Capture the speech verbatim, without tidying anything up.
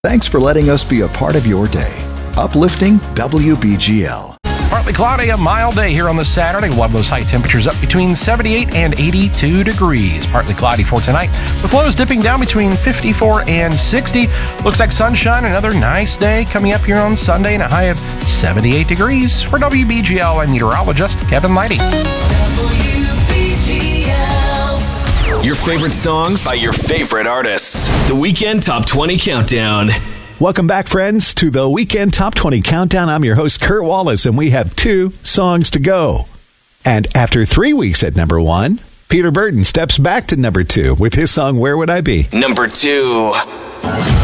Thanks for letting us be a part of your day. Uplifting W B G L. Partly cloudy, a mild day here on this Saturday. We'll have those high temperatures up between seventy-eight and eighty-two degrees. Partly cloudy for tonight, with lows dipping down between fifty-four and sixty. Looks like sunshine, another nice day coming up here on Sunday, and a high of seventy-eight degrees. For W B G L, I'm meteorologist Kevin Lighty. W B G L. Your favorite songs by your favorite artists. The Weekend Top twenty Countdown. Welcome back, friends, to the Weekend Top twenty Countdown. I'm your host, Kurt Wallace, and we have two songs to go. And after three weeks at number one, Peter Burton steps back to number two with his song, Where Would I Be? Number two.